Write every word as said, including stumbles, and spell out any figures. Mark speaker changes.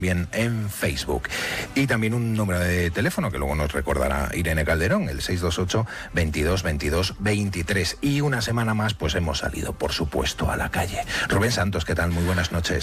Speaker 1: Bien en Facebook. Y también un número de teléfono que luego nos recordará Irene Calderón, el seis dos ocho, veintidós, veintidós, veintitrés. Y una semana más pues hemos salido, por supuesto, a la calle. Rubén Santos, ¿qué tal? Muy buenas noches.